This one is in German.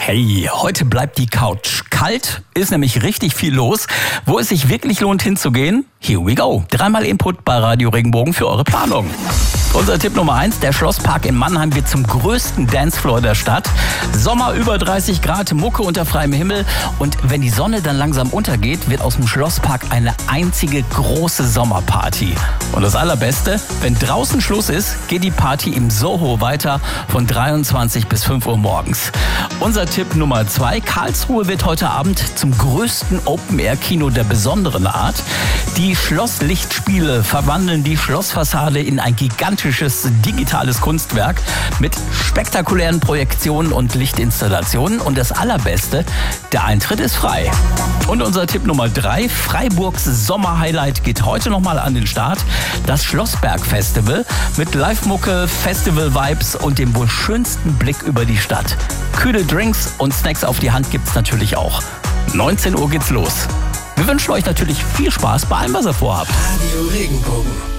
Hey, heute bleibt die Couch kalt, ist nämlich richtig viel los. Wo es sich wirklich lohnt hinzugehen? Here we go. Dreimal Input bei Radio Regenbogen für eure Planung. Unser Tipp Nummer 1, der Schlosspark in Mannheim wird zum größten Dancefloor der Stadt. Sommer über 30 Grad, Mucke unter freiem Himmel. Und wenn die Sonne dann langsam untergeht, wird aus dem Schlosspark eine einzige große Sommerparty. Und das Allerbeste, wenn draußen Schluss ist, geht die Party im Soho weiter von 23 bis 5 Uhr morgens. Unser Tipp Nummer 2, Karlsruhe wird heute Abend zum größten Open-Air-Kino der besonderen Art. Die Schlosslichtspiele verwandeln die Schlossfassade in ein gigantisches digitales Kunstwerk mit spektakulären Projektionen und Lichtinstallationen. Und das Allerbeste, der Eintritt ist frei. Und unser Tipp Nummer 3, Freiburgs Sommerhighlight geht heute nochmal an den Start. Das Schlossberg-Festival mit Live-Mucke, Festival-Vibes und dem wohl schönsten Blick über die Stadt. Kühle Drinks und Snacks auf die Hand gibt's natürlich auch. 19 Uhr geht's los. Wir wünschen euch natürlich viel Spaß bei allem, was ihr vorhabt. Radio Regenbogen.